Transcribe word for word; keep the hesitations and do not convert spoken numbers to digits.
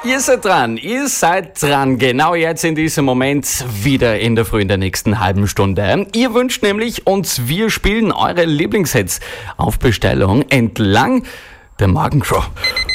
Ihr seid dran, ihr seid dran, genau jetzt in diesem Moment wieder in der Früh in der nächsten halben Stunde. Ihr wünscht nämlich und wir spielen eure Lieblingshits auf Bestellung entlang der Morgenshow.